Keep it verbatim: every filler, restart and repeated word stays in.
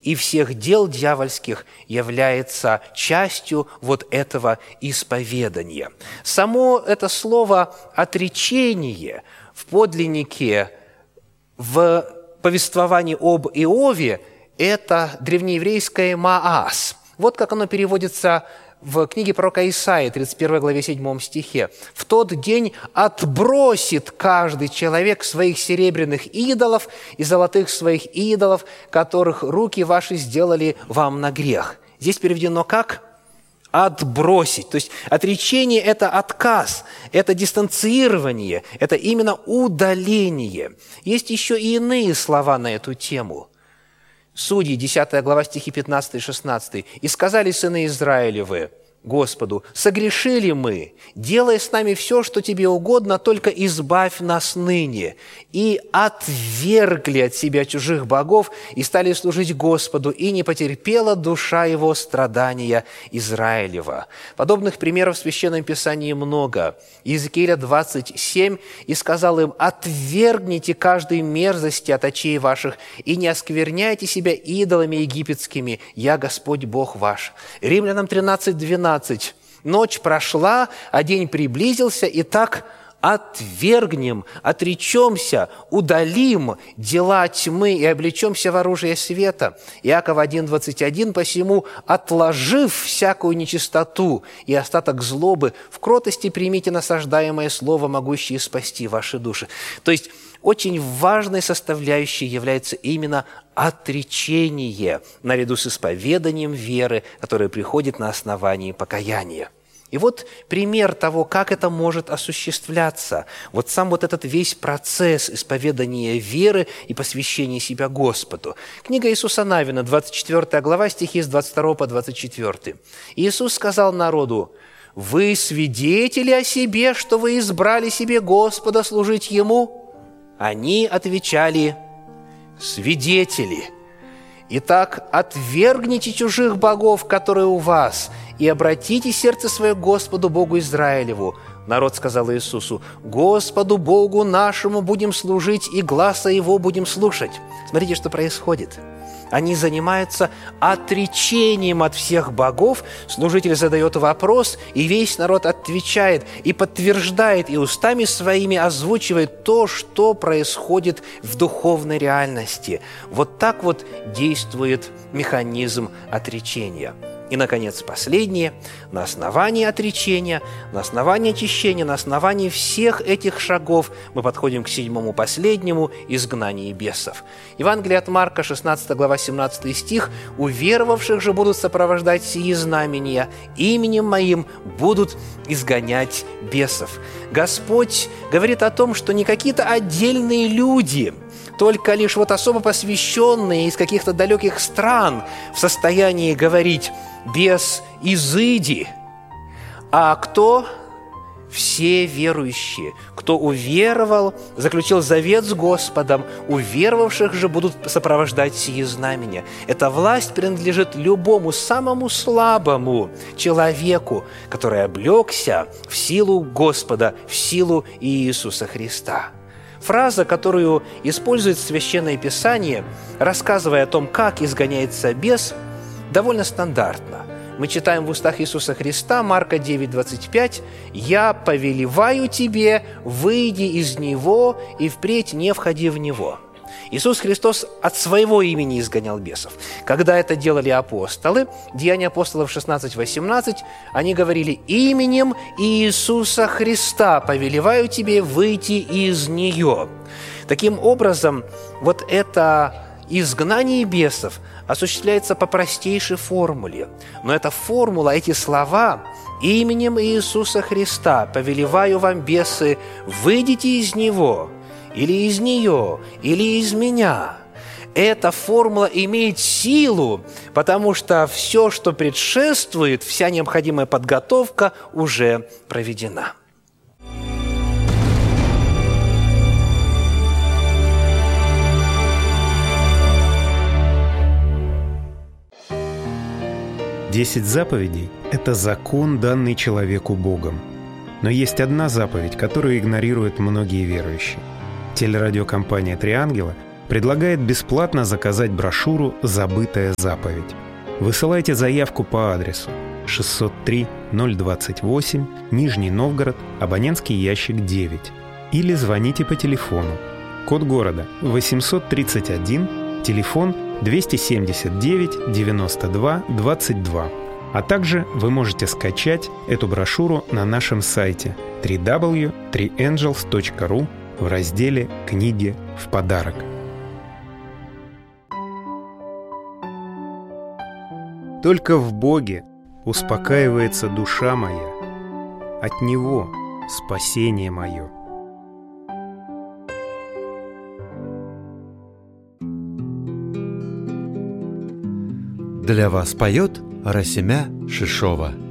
и всех дел дьявольских является частью вот этого исповедания. Само это слово «отречение» в подлиннике, в повествовании об Иове – это древнееврейское «маас». Вот как оно переводится в книге пророка Исаии, тридцать первой главе, седьмом стихе. «В тот день отбросит каждый человек своих серебряных идолов и золотых своих идолов, которых руки ваши сделали вам на грех». Здесь переведено как? Отбросить. То есть отречение – это отказ, это дистанцирование, это именно удаление. Есть еще и иные слова на эту тему. Судьи, десятая глава, стихи пятнадцатый и шестнадцатый. «И сказали сыны Израилевы Господу: согрешили мы, делай с нами все, что тебе угодно, только избавь нас ныне. И отвергли от себя чужих богов, и стали служить Господу, и не потерпела душа его страдания Израилева». Подобных примеров в Священном Писании много. Иезекииля двадцать семь: «И сказал им: отвергните каждой мерзости от очей ваших, и не оскверняйте себя идолами египетскими, я Господь Бог ваш». Римлянам тринадцать двенадцать: «Ночь прошла, а день приблизился, и так отвергнем, отречемся, удалим дела тьмы и облечемся в оружие света». Иаков один двадцать один: «Посему, отложив всякую нечистоту и остаток злобы, в кротости примите насаждаемое слово, могущее спасти ваши души». То есть очень важной составляющей является именно отречение, наряду с исповеданием веры, которое приходит на основании покаяния. И вот пример того, как это может осуществляться. Вот сам вот этот весь процесс исповедания веры и посвящения себя Господу. Книга Иисуса Навина, двадцать четвёртая глава, стихи с двадцать второго по двадцать четвёртый. «Иисус сказал народу: вы свидетели о себе, что вы избрали себе Господа служить Ему? Они отвечали: свидетели. Итак, отвергните чужих богов, которые у вас, и обратите сердце свое к Господу Богу Израилеву». Народ сказал Иисусу: «Господу Богу нашему будем служить, и гласа Его будем слушать». Смотрите, что происходит. Они занимаются отречением от всех богов. Служитель задает вопрос, и весь народ отвечает, и подтверждает, и устами своими озвучивает то, что происходит в духовной реальности. Вот так вот действует механизм отречения. И, наконец, последнее. На основании отречения, на основании очищения, на основании всех этих шагов мы подходим к седьмому, последнему – изгнанию бесов. Евангелие от Марка, шестнадцатая глава, семнадцатый стих: «Уверовавших же будут сопровождать сии знамения, именем Моим будут изгонять бесов». Господь говорит о том, что не какие-то отдельные люди, только лишь вот особо посвященные из каких-то далеких стран в состоянии говорить: «Бес, изыди!» А кто? Все верующие. Кто уверовал, заключил завет с Господом, уверовавших же будут сопровождать сии знамения. Эта власть принадлежит любому самому слабому человеку, который облегся в силу Господа, в силу Иисуса Христа. Фраза, которую использует Священное Писание, рассказывая о том, как изгоняется бес, довольно стандартна. Мы читаем в устах Иисуса Христа, Марка девять двадцать пять: «Я повелеваю тебе, выйди из него и впредь не входи в него». Иисус Христос от своего имени изгонял бесов. Когда это делали апостолы, Деяния апостолов шестнадцать восемнадцать, они говорили: «Именем Иисуса Христа повелеваю тебе выйти из нее». Таким образом, вот это изгнание бесов осуществляется по простейшей формуле. Но эта формула, эти слова: «Именем Иисуса Христа повелеваю вам, бесы, выйдите из него», или из нее, или из меня. Эта формула имеет силу, потому что все, что предшествует, вся необходимая подготовка уже проведена. Десять заповедей – это закон, данный человеку Богом. Но есть одна заповедь, которую игнорируют многие верующие. Телерадиокомпания «Три ангела» предлагает бесплатно заказать брошюру «Забытая заповедь». Высылайте заявку по адресу шестьсот три ноль двадцать восемь, Нижний Новгород, абонентский ящик девять. Или звоните по телефону. Код города восемьсот тридцать один, телефон двести семьдесят девять девяносто два двадцать два. А также вы можете скачать эту брошюру на нашем сайте дабл ю дабл ю дабл ю точка три энджелс точка ру в разделе «Книги в подарок». Только в Боге успокаивается душа моя, от Него спасение мое. Для вас поет Расимя Шишова.